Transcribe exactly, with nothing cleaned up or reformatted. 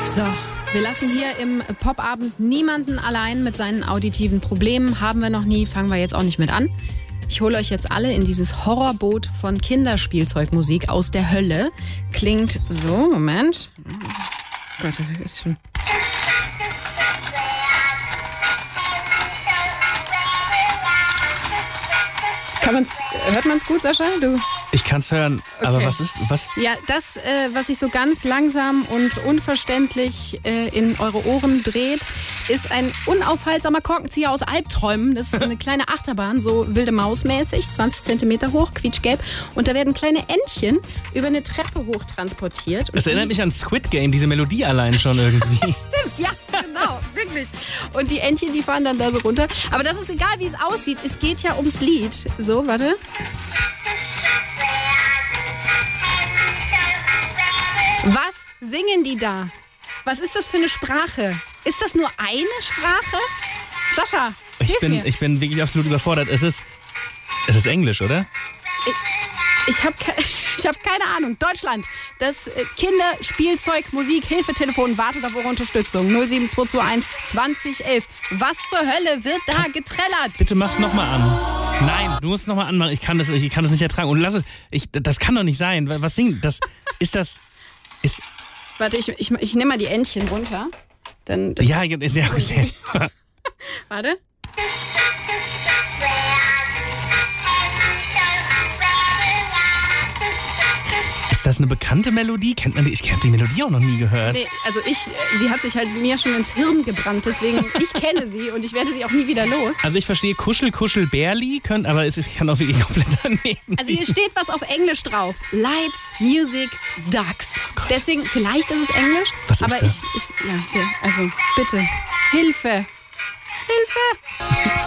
So, wir lassen hier im Popabend niemanden allein mit seinen auditiven Problemen. Haben wir noch nie, fangen wir jetzt auch nicht mit an. Ich hole euch jetzt alle in dieses Horrorboot von Kinderspielzeugmusik aus der Hölle. Klingt so, Moment. Oh Gott, ist schon... Kann man's, hört man es gut, Sascha? Du? Ich kann es hören, okay. Aber was ist, was? Ja, das, äh, was sich so ganz langsam und unverständlich äh, in eure Ohren dreht, ist ein unaufhaltsamer Korkenzieher aus Albträumen. Das ist eine kleine Achterbahn, so wilde Maus-mäßig, zwanzig Zentimeter hoch, quietschgelb. Und da werden kleine Entchen über eine Treppe hochtransportiert. Das erinnert mich an Squid Game, diese Melodie allein schon irgendwie. Stimmt, ja, genau, wirklich. Und die Entchen, die fahren dann da so runter. Aber das ist egal, wie es aussieht. Es geht ja ums Lied. So, warte. Was singen die da? Was ist das für eine Sprache? Ist das nur eine Sprache? Sascha, hilf ich bin, mir. Ich bin wirklich absolut überfordert. Es ist, es ist Englisch, oder? Ich, ich habe ke ich hab keine Ahnung. Deutschland, das Kinderspielzeug-Musik-Hilfetelefon wartet auf eure Unterstützung. null sieben zwei zwei eins zwanzig elf. Was zur Hölle wird da Kannst, getrellert? Bitte mach's nochmal an. Nein, du musst es nochmal anmachen. Ich kann das, ich kann das nicht ertragen. Und lass es. Ich, das kann doch nicht sein. Was singt das? Ist das... Ist Warte, ich, ich, ich nehme mal die Entchen runter. Dann, dann ja, ist ja. Warte. Ist das eine bekannte Melodie? Kennt man die? Ich habe die Melodie auch noch nie gehört. Nee, also ich, sie hat sich halt mir schon ins Hirn gebrannt, deswegen, ich kenne sie und ich werde sie auch nie wieder los. Also ich verstehe Kuschel, Kuschel, Bärli, können, aber es ist, kann auch wirklich komplett daneben. Also hier steht was auf Englisch drauf. Lights, Music, Ducks. Oh Deswegen, vielleicht ist es Englisch, was aber ist das? ich, ich, ja, hier, also bitte, Hilfe, Hilfe.